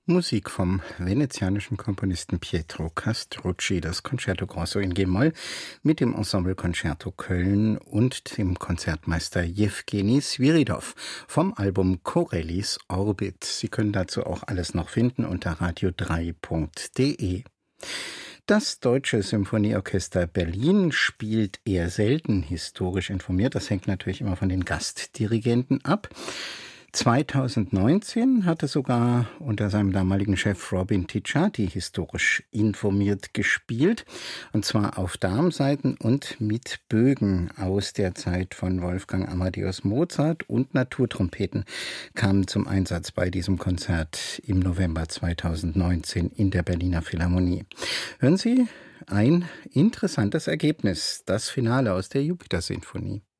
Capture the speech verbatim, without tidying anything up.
Musik vom venezianischen Komponisten Pietro Castrucci, das Concerto Grosso in G-Moll mit dem Ensemble Concerto Köln und dem Konzertmeister Jewgeni Swiridov vom Album Corellis Orbit. Sie können dazu auch alles noch finden unter radio drei punkt de. Das Deutsche Symphonieorchester Berlin spielt eher selten historisch informiert. Das hängt natürlich immer von den Gastdirigenten ab. zweitausendneunzehn hat er sogar unter seinem damaligen Chef Robin Ticciati historisch informiert gespielt. Und zwar auf Darmsaiten und mit Bögen aus der Zeit von Wolfgang Amadeus Mozart, und Naturtrompeten kamen zum Einsatz bei diesem Konzert im November zweitausendneunzehn in der Berliner Philharmonie. Hören Sie ein interessantes Ergebnis, das Finale aus der Jupiter-Sinfonie.